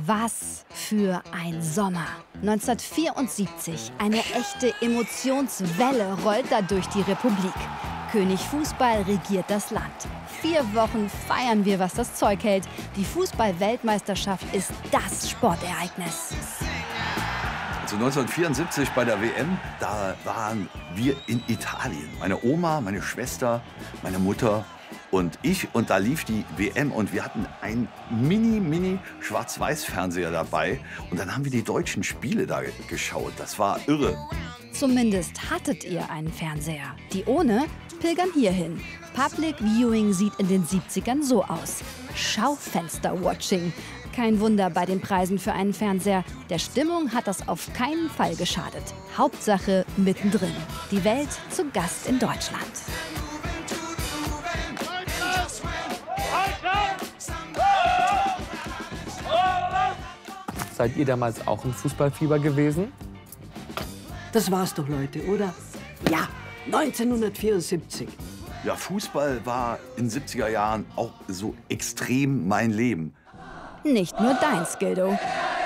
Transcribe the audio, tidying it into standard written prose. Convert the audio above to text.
Was für ein Sommer. 1974, eine echte Emotionswelle rollt da durch die Republik. König Fußball regiert das Land. 4 Wochen feiern wir, was das Zeug hält. Die Fußball-Weltmeisterschaft ist das Sportereignis. Also 1974 bei der WM, da waren wir in Italien. Meine Oma, meine Schwester, meine Mutter und ich. Und da lief die WM und wir hatten einen Mini-Schwarz-Weiß-Fernseher dabei. Und dann haben wir die deutschen Spiele da geschaut. Das war irre. Zumindest hattet ihr einen Fernseher. Die ohne pilgern hierhin. Public Viewing sieht in den 70ern so aus. Schaufenster-Watching. Kein Wunder bei den Preisen für einen Fernseher. Der Stimmung hat das auf keinen Fall geschadet. Hauptsache mittendrin. Die Welt zu Gast in Deutschland. Seid ihr damals auch im Fußballfieber gewesen? Das war's doch, Leute, oder? Ja, 1974. Ja, Fußball war in den 70er Jahren auch so extrem mein Leben. Nicht nur deins, Gildo.